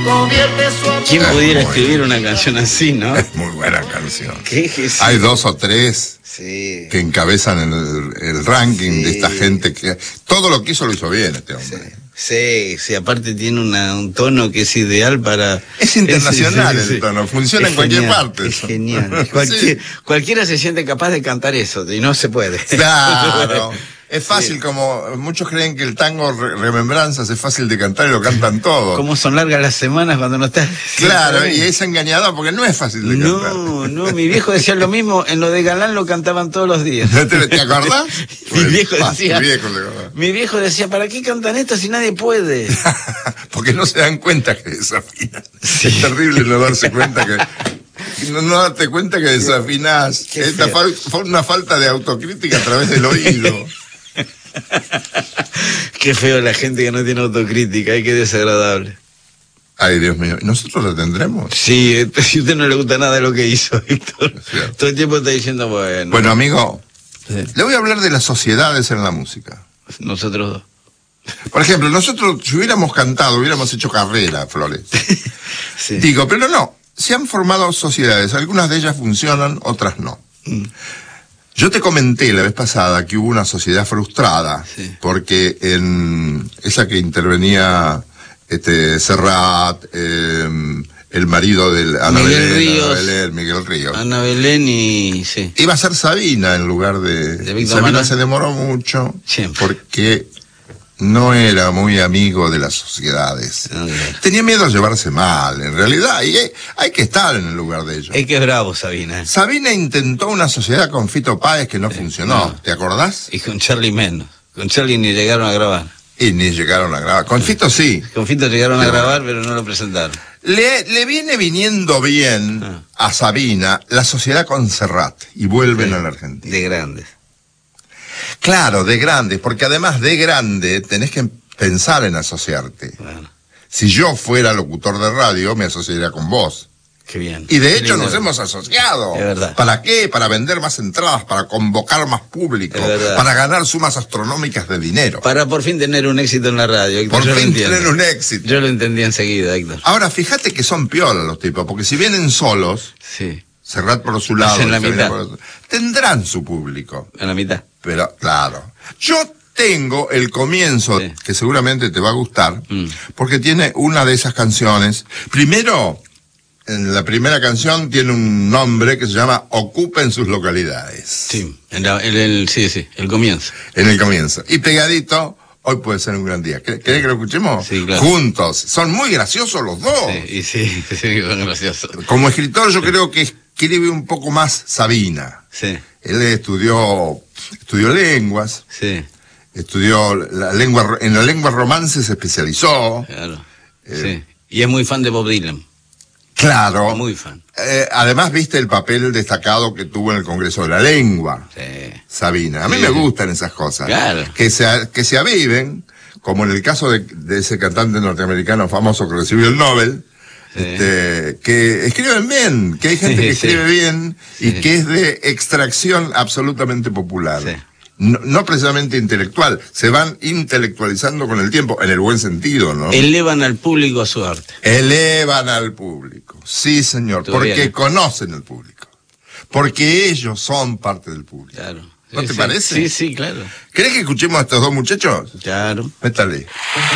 ¿Quién pudiera escribir una canción así, no? Es muy buena canción. ¿Qué es eso? Hay 2 o 3 Sí. que encabezan el ranking Sí. de esta gente que todo lo que hizo lo hizo bien este hombre. Sí, aparte tiene un tono que es ideal para... Es internacional Sí. el tono, funciona Es en cualquier genial, parte. Es eso. genial. Sí. Cualquiera se siente capaz de cantar eso y no se puede. Claro. Es fácil, Sí. como muchos creen que el tango Remembranzas es fácil de cantar y lo cantan todos. ¿Cómo son largas las semanas cuando no estás? Claro, y es engañador porque no es fácil de cantar. No, mi viejo decía lo mismo, en lo de Galán lo cantaban todos los días. ¿Te acordás? Mi viejo decía, Mi viejo decía, ¿para qué cantan esto si nadie puede? porque no se dan cuenta que desafinan. Sí. Es terrible no darse cuenta que... No darte cuenta que desafinás. Esta fue una falta de autocrítica a través del oído. Qué feo la gente que no tiene autocrítica, qué desagradable. Ay, Dios mío, ¿nosotros la tendremos? Sí, si a usted no le gusta nada de lo que hizo, Víctor, todo el tiempo está diciendo, bueno. Bueno, amigo, Sí. le voy a hablar de las sociedades en la música. Nosotros dos. Por ejemplo, nosotros, si hubiéramos cantado, hubiéramos hecho carrera, Flores. Sí. Digo, pero no, se han formado sociedades, algunas de ellas funcionan, otras no. Yo te comenté la vez pasada que hubo una sociedad frustrada, Sí. porque en esa que intervenía Serrat, el marido de Ana Miguel Belén, Ríos. Miguel Ríos. Ana Belén y... sí. Iba a ser Sabina en lugar de Víctor Sabina. Manuel. Se demoró mucho Siempre. porque no era muy amigo de las sociedades. No, claro. Tenía miedo a llevarse mal, en realidad, y hay que estar en el lugar de ellos. Es que es bravo, Sabina. Sabina intentó una sociedad con Fito Páez que no funcionó, no. ¿te acordás? Y con Charlie menos. Con Charlie ni llegaron a grabar. Y ni llegaron a grabar. Con Fito sí. Con Fito llegaron a Sí. grabar, pero no lo presentaron. Le viene viniendo bien a Sabina la sociedad con Serrat y vuelven Sí. a la Argentina. De grandes. Claro, de grande, porque además de grande tenés que pensar en asociarte. Bueno, Si yo fuera locutor de radio, me asociaría con vos. qué bien. Y de Qué hecho lindo. nos hemos asociado. Es verdad. ¿Para qué? Para vender más entradas, para convocar más público, Es verdad. para ganar sumas astronómicas de dinero. Para por fin tener un éxito en la radio, Héctor. Por Yo lo fin entiendo. tener un éxito. Yo lo entendí enseguida, Héctor. Ahora, fíjate que son piolas los tipos, porque si vienen solos, Sí, Serrat por su lado, Hacen la Sabina mitad. por otro, tendrán su público. a la mitad. Pero, claro. Yo tengo el comienzo, Sí. que seguramente te va a gustar, porque tiene una de esas canciones. Primero, en la primera canción tiene un nombre que se llama Ocupen sus localidades. Sí, el comienzo. En el comienzo. Y pegadito, hoy puede ser un gran día. ¿Querés que lo escuchemos? Sí, claro. Juntos. Son muy graciosos los dos. Sí, y sí, son graciosos. Como escritor yo creo que escribe un poco más Sabina. Sí, Él estudió lenguas, sí, estudió en la lengua romance se especializó. claro. Sí. Y es muy fan de Bob Dylan. Claro. Muy fan. Además viste el papel destacado que tuvo en el Congreso de la Lengua, Sí. Sabina. A mí Sí. me gustan esas cosas. Claro. Que se aviven, como en el caso de ese cantante norteamericano famoso que recibió el Nobel, Sí. que escriben bien, que hay gente que Sí. escribe bien y Sí. que es de extracción absolutamente popular. Sí. No precisamente intelectual, se van intelectualizando con el tiempo, en el buen sentido, ¿no? Elevan al público a su arte. Elevan al público, sí señor, Estuvo porque bien. conocen al público, porque ellos son parte del público. Claro. ¿No Sí, te sí. parece? Sí, sí, claro. ¿Querés que escuchemos a estos dos muchachos? Claro. Métale.